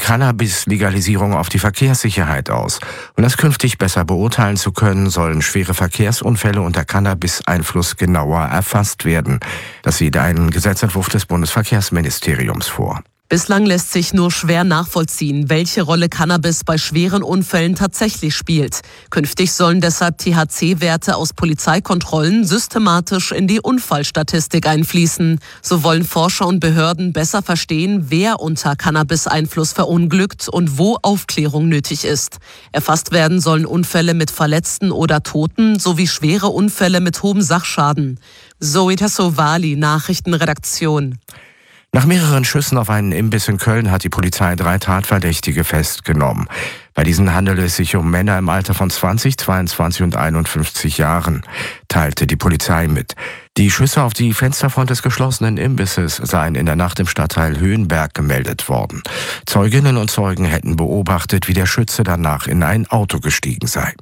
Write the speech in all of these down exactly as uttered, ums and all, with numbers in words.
Cannabis-Legalisierung auf die Verkehrssicherheit aus. Um das künftig besser beurteilen zu können, sollen schwere Verkehrsunfälle unter Cannabis-Einfluss genauer erfasst werden. Das sieht ein Gesetzentwurf des Bundesverkehrsministeriums vor. Bislang lässt sich nur schwer nachvollziehen, welche Rolle Cannabis bei schweren Unfällen tatsächlich spielt. Künftig sollen deshalb T H C-Werte aus Polizeikontrollen systematisch in die Unfallstatistik einfließen. So wollen Forscher und Behörden besser verstehen, wer unter Cannabis-Einfluss verunglückt und wo Aufklärung nötig ist. Erfasst werden sollen Unfälle mit Verletzten oder Toten sowie schwere Unfälle mit hohem Sachschaden. Zoe Tassovali, Nachrichtenredaktion. Nach mehreren Schüssen auf einen Imbiss in Köln hat die Polizei drei Tatverdächtige festgenommen. Bei diesen handelt es sich um Männer im Alter von zwanzig, zweiundzwanzig und einundfünfzig Jahren, teilte die Polizei mit. Die Schüsse auf die Fensterfront des geschlossenen Imbisses seien in der Nacht im Stadtteil Höhenberg gemeldet worden. Zeuginnen und Zeugen hätten beobachtet, wie der Schütze danach in ein Auto gestiegen sei.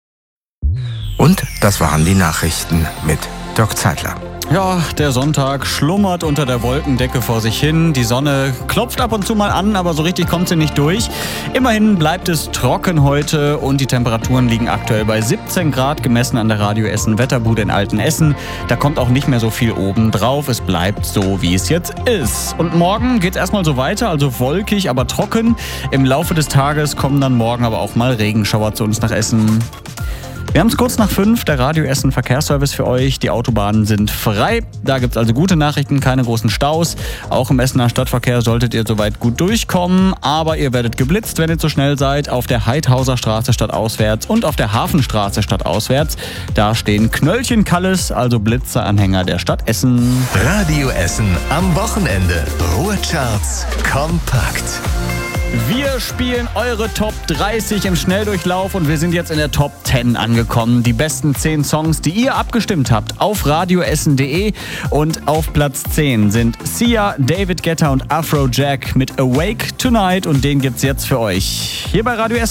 Und das waren die Nachrichten mit Dirk Zeitler. Ja, der Sonntag schlummert unter der Wolkendecke vor sich hin. Die Sonne klopft ab und zu mal an, aber so richtig kommt sie nicht durch. Immerhin bleibt es trocken heute und die Temperaturen liegen aktuell bei siebzehn Grad, gemessen an der Radio Essen Wetterbude in Altenessen. Da kommt auch nicht mehr so viel oben drauf. Es bleibt so, wie es jetzt ist. Und morgen geht's erstmal so weiter, also wolkig, aber trocken. Im Laufe des Tages kommen dann morgen aber auch mal Regenschauer zu uns nach Essen. Wir haben es kurz nach fünf, der Radio Essen Verkehrsservice für euch. Die Autobahnen sind frei. Da gibt es also gute Nachrichten, keine großen Staus. Auch im Essener Stadtverkehr solltet ihr soweit gut durchkommen. Aber ihr werdet geblitzt, wenn ihr zu schnell seid, auf der Heidhauser Straße stadtauswärts und auf der Hafenstraße stadtauswärts. Da stehen Knöllchen Kalles, also Blitzeranhänger der Stadt Essen. Radio Essen am Wochenende. Ruhrcharts kompakt. Wir spielen eure Top dreißig im Schnelldurchlauf und wir sind jetzt in der Top zehn angekommen. Die besten zehn Songs, die ihr abgestimmt habt auf radioessen punkt de. Und auf Platz zehn sind Sia, David Guetta und Afrojack mit Awake Tonight und den gibt's jetzt für euch. Hier bei Radio Essen.